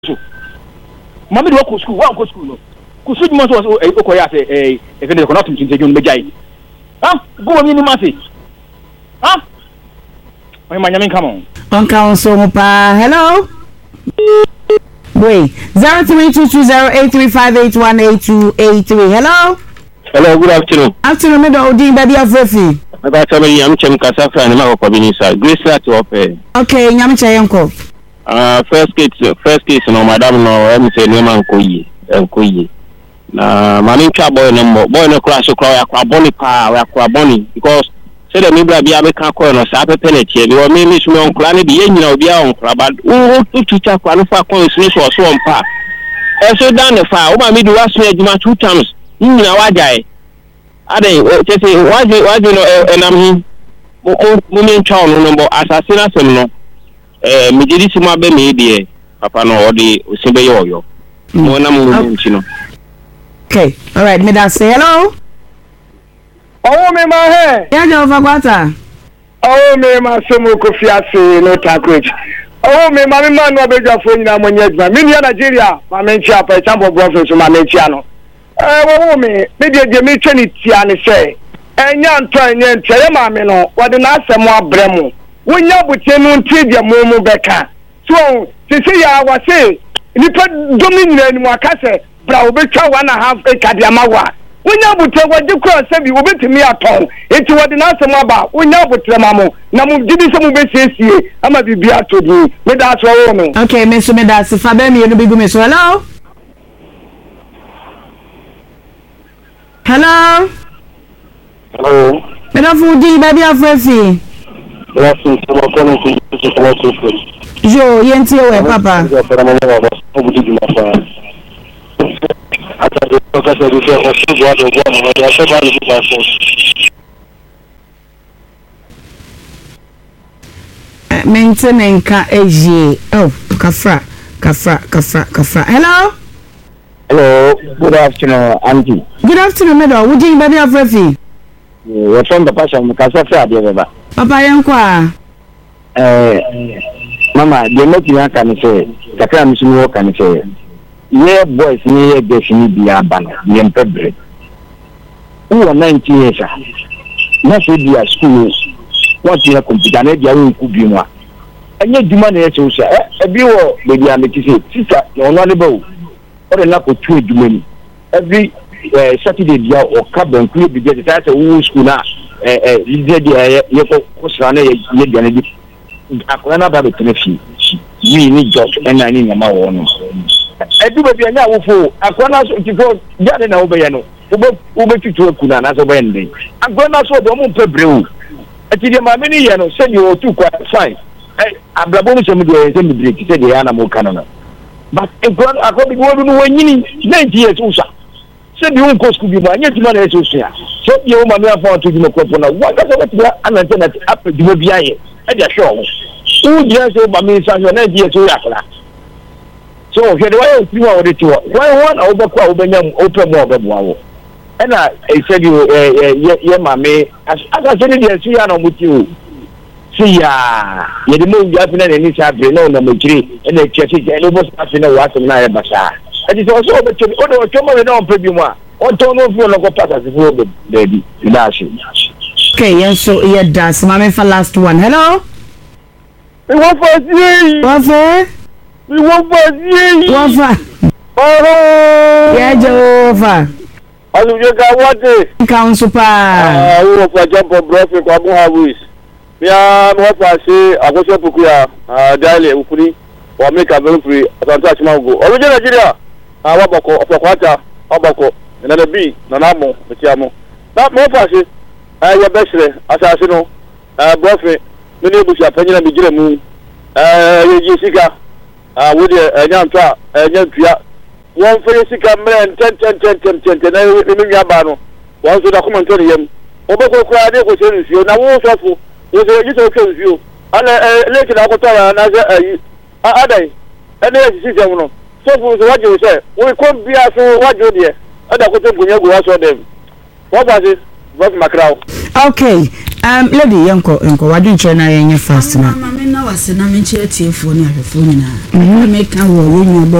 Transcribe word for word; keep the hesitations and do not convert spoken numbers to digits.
so mama de ko school wa ko school no ko so dimo so e ko ya se eh e fe de ko not tum tinje no bejai ha go mi ni ma se ha o ma nyame come on on ka so mo pa hello wait zero three two two zero eight three five eight one eight two eight three hello hello good afternoon afternoon me do odi baby afrefi Aba tabe yam chem kasa fra ni ma ko bi ni sa grace at ope okay nyam che yenko ah first case first case no madam no em say ni man ko yi en ko yi na mani twa boy no mo boy no crash ko ya kwa boni pa ya kwa boni because say the mibra bia be kan ko no sa pepe na tie bi o me me su on kra ni bi yenyina obi a on kra ba o tuta kwa no fa ko su so so on pa e so dan ne fa o ma mi do waso ejuma two times nyina wajae ade tese waje waje no enam hi mo mo me ntwa no no asase na sem no eh me didi sima be me die papa no odi osebe yoyo mo na mo nti no okay all right me that say hello oh me ma he ya jo fa kwata oh me ma semo ko fiase no takoji oh me ma me ma no beja fo nyina mo nyadma me ni Nigeria ma me nchi apa chambo brofo so ma me nchi ano eh wo me me de de me twani tia ne se enya nto enya ntia ma me no wode na asemo abremu wonya butie no ntie de mo mo beka so sisi ya wase nipa dominion mu akase bra obetwa one and a half acre de amawa wonya butie wode ko sebi obetimi aton enti wode na asemo aba wonya butie mamo na mo gidi se mo besiesie ama bibia atodi me da so wo me okay me so me da se fa be me no bigu me so hello hello hello me da fu di baby afrefi yes so mo ko no so ko so jo yenti we papa maintenance ka eje oh kafra kafra kafra kafra hello hello good afternoon auntie good afternoon medo would you baby afrefi we from the passion kasa fra de baba papa yenko a eh mama de meti na kan say takra mi sunu kan say ye boys ni ye girls ni bia ban ye mpebre wo nineteen years na se dia school what you computer na dia wo ku bi mu a anya duma na ye che wo sha e bi wo be dia me ti say sister no no le ba wo o na ko tu duma ni every uh, Saturday dia o ka ban ku bi dia ta say wo school na eh eh dia dia ye ko ko sra na ye ye dia na di akwa na ba be tenefi we ni job and I need my own edu be anya wofo akwa na so tifo jade na wo be ye no wo wo be tutu akuna na so be ndin akwa na so do mo mpebrewu ati de ma me ni ye no se ni o tu kwa fine eh ablabo mi so mi do se mi break se de ya na mo kana na but akwa akwa bi wo no wanyini ninety years usa se bi un ko sku bi ma anya tuma na so so ya se bi o ma me afa to di mo ko na wa ka so ba anante na ape di mo bi aye e de show who just say ba me sa so na di e so yakla so he the way you want it to why one over kwa obenya open more bebo awo and I said you eh ye mama as I said the see ya no muti o see ya ye the mo ya fina ni sa bre no na mo kiri and the church e no bo sa fina wa sem na e basa and it also o be chiri o do chomo we na on pebi mu a on to no fu no go pass as fu be baby dash okay yes so yeah das mama for last one hello what for you what for we want for you what for oh yeah Jehovah alu je ka wate council pa ah wo for jump brofin kwa bu hawis ya mo fa se akoso puku ya ah dale ukuri wa make a very free atanta chima go oje Nigeria ah wa boko ofokwata oboko na na bi na na mo metiamo na mo fa se ah ya besre asase no ah brofin me ne busu apanyina mi gire mu eh ye sika ah wo de enya ntwa enya ntua won fe sika mre ten ten ten ten ten ten na mi mi aba no won so da kuma ntwa yem obeko kura de ko se nsuo na wo sofo wo se yi to ke nsuo ana leki na ko tara na se ayi adai ene ye sisi jam no sofo so waje wo se wo ko bia so waje de ada ko te nkunya go waso dem wo ba se boss makrao okay um lady yanko yanko wadunche na yenye fast na mama me na wase na me nche tiefo ni ahwefo nyina me ka wo yenyo